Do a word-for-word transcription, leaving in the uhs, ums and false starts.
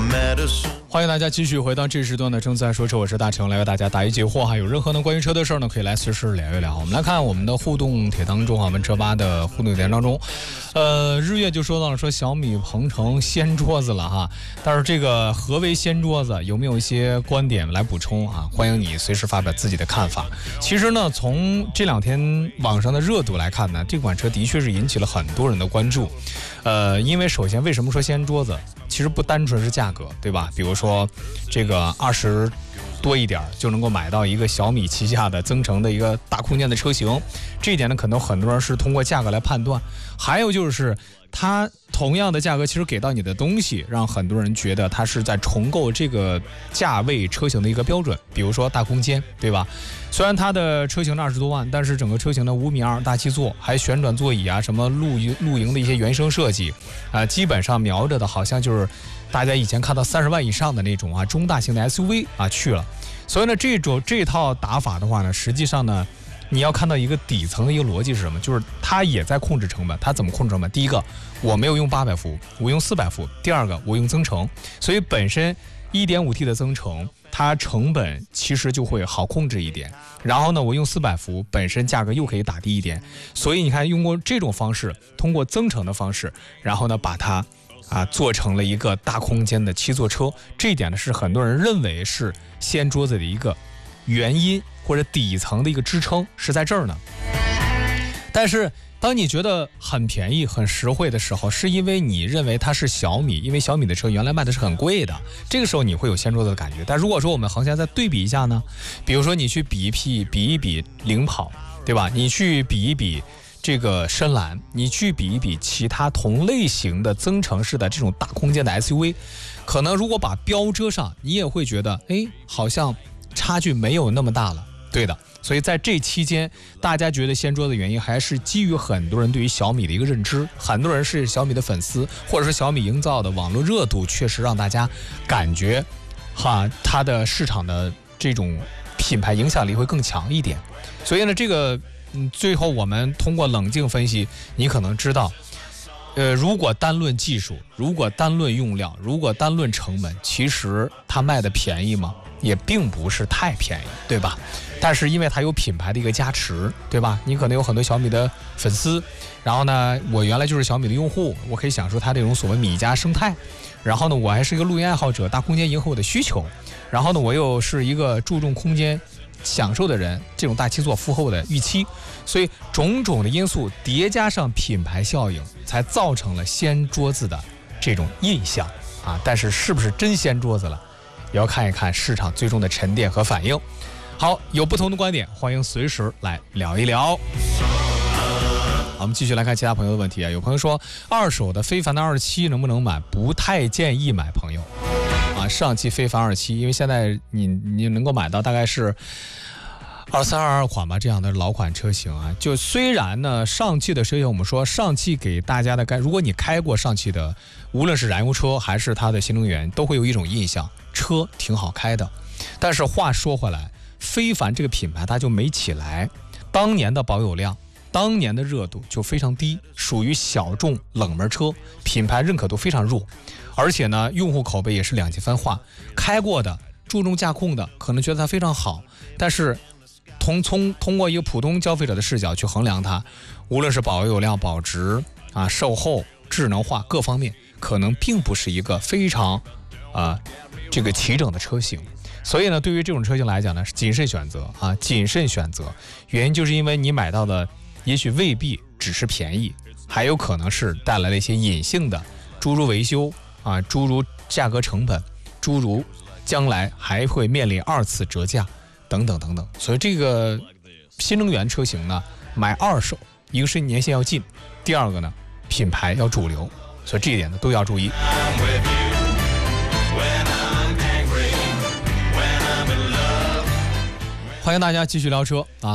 欢迎大家继续回到这时段的正在说车，我是大成，来为大家答疑解惑。还有任何呢关于车的事儿呢，可以来随时聊一聊。我们来看我们的互动帖当中啊，我们车吧的互动帖当中，呃，日月就说到了说小米鹏程掀桌子了哈，但是这个何为掀桌子，有没有一些观点来补充啊？欢迎你随时发表自己的看法。其实呢，从这两天网上的热度来看呢，这款车的确是引起了很多人的关注。呃，因为首先为什么说掀桌子？其实不单纯是价格，对吧？比如说这个二十多一点就能够买到一个小米旗下的增程的一个大空间的车型，这一点呢可能很多人是通过价格来判断。还有就是它同样的价格其实给到你的东西，让很多人觉得它是在重构这个价位车型的一个标准。比如说大空间，对吧？虽然它的车型二十多万，但是整个车型的五米二大七座，还旋转座椅啊，什么露营露营的一些原生设计啊、呃，基本上瞄着的好像就是大家以前看到三十万以上的那种啊中大型的 S U V 啊去了。所以呢，这种这套打法的话呢，实际上呢，你要看到一个底层的一个逻辑是什么？就是它也在控制成本。它怎么控制成本？第一个，我没有用八百伏，我用四百伏；第二个，我用增程，所以本身 一点五 T 的增程，它成本其实就会好控制一点。然后呢，我用四百伏，本身价格又可以打低一点。所以你看，用过这种方式，通过增程的方式，然后呢，把它啊做成了一个大空间的七座车。这一点呢，是很多人认为是掀桌子的一个原因或者底层的一个支撑是在这儿呢。但是当你觉得很便宜很实惠的时候，是因为你认为它是小米，因为小米的车原来卖的是很贵的，这个时候你会有掀桌子的感觉。但如果说我们横向再对比一下呢，比如说你去比一比比一比领跑，对吧？你去比一比这个深蓝，你去比一比其他同类型的增程式的这种大空间的 S U V， 可能如果把标遮上，你也会觉得哎，好像差距没有那么大了。对的，所以在这期间，大家觉得掀桌的原因还是基于很多人对于小米的一个认知，很多人是小米的粉丝，或者是小米营造的网络热度确实让大家感觉哈它的市场的这种品牌影响力会更强一点。所以呢，这个嗯，最后我们通过冷静分析，你可能知道呃，如果单论技术，如果单论用料，如果单论成本，其实它卖的便宜吗？也并不是太便宜，对吧？但是因为它有品牌的一个加持，对吧？你可能有很多小米的粉丝，然后呢，我原来就是小米的用户，我可以享受它这种所谓米家生态。然后呢，我还是一个露营爱好者，大空间迎合我的需求。然后呢，我又是一个注重空间享受的人，这种大七座符合我的预期。所以种种的因素叠加上品牌效应，才造成了掀桌子的这种印象啊。但是是不是真掀桌子了，也要看一看市场最终的沉淀和反应。好，有不同的观点，欢迎随时来聊一聊。好，我们继续来看其他朋友的问题啊。有朋友说，二手的非凡的二七能不能买？不太建议买，朋友啊。上汽非凡二七，因为现在你你能够买到大概是二三二二款吧，这样的老款车型啊。就虽然呢，上汽的车型我们说上汽给大家的概，如果你开过上汽的，无论是燃油车还是它的新能源，都会有一种印象，车挺好开的。但是话说回来，非凡这个品牌它就没起来，当年的保有量，当年的热度就非常低，属于小众冷门车，品牌认可度非常弱，而且呢，用户口碑也是两极分化。开过的注重驾控的，可能觉得它非常好，但是通从通过一个普通消费者的视角去衡量它，无论是保有量、保值啊、售后、智能化各方面，可能并不是一个非常啊、呃、这个齐整的车型。所以呢，对于这种车型来讲呢，是谨慎选择啊，谨慎选择。原因就是因为你买到的也许未必只是便宜，还有可能是带来了一些隐性的，诸如维修啊，诸如价格成本，诸如将来还会面临二次折价等等等等。所以这个新能源车型呢，买二手，一个是年限要近，第二个呢，品牌要主流，所以这一点呢都要注意。欢迎大家继续聊车啊。